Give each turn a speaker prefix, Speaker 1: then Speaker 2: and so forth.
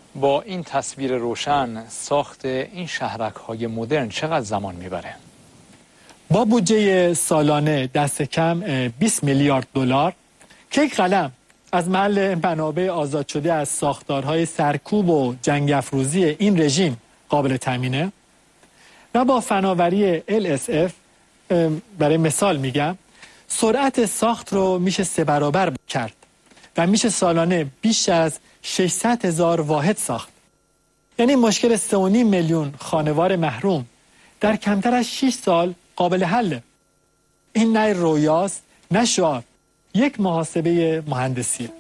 Speaker 1: با این تصویر روشن ساخت این شهرک‌های مدرن چقدر زمان میبره؟
Speaker 2: با بودجه سالانه دست کم 20 میلیارد دلار کیک قلم از محل منابع آزاد شده از ساختارهای سرکوب و جنگ افروزی این رژیم قابل تامینه و با فناوری LSF برای مثال میگم سرعت ساخت رو میشه 3 برابر کرد و میشه سالانه بیش از 600,000 واحد ساخت. یعنی مشکل 3.5 میلیون خانوار محروم در کمتر از 6 سال قابل حله. این نه رویاست نه شعار، یک محاسبه مهندسیه.